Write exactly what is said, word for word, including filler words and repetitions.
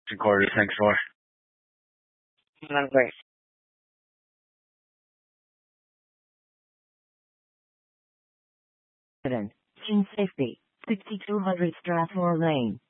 Quarter, thanks for. Number seven. Scene safety. sixty-two hundred Strathmore Lane.